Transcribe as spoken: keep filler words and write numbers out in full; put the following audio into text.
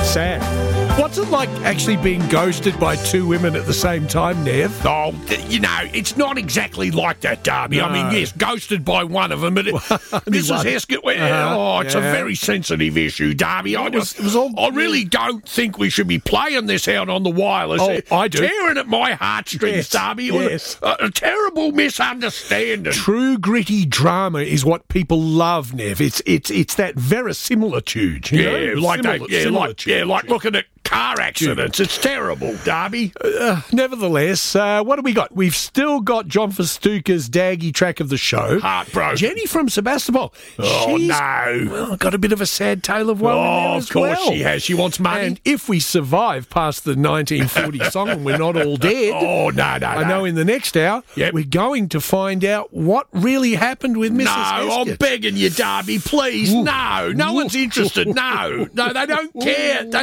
sad. What's it like actually being ghosted by two women at the same time, Nev? Oh, you know, it's not exactly like that, Darby. No. I mean, yes, ghosted by one of them, but it, Missus one. Heskett, well, Uh-huh. oh, it's Yeah. a very sensitive issue, Darby. I, It was- just, it was all- I really don't think we should be playing this out on the wireless. Oh, I do. Tearing at my heartstrings, Yes, Darby. It was yes. A, a terrible misunderstanding. True gritty drama is what people love, Nev. It's it's it's that verisimilitude. You Yeah, know? like Simil- they, yeah, like similitude. yeah, like looking at car accidents. It's terrible, Darby. Uh, nevertheless, uh, what do we got? We've still got John Festuca's Daggy track of the show. Heartbroken. Jenny from Sebastopol. Oh, She's, no. well, got a bit of a sad tale of woe in there Oh, as of course well. she has. She wants money. And if we survive past the nineteen forty song and we're not all dead, oh, no, no, I no. know in the next hour, Yep. we're going to find out what really happened with Missus No, I'm Heskett. begging you, Darby, please. Ooh. No, no Ooh. one's interested. No, no, they don't care. They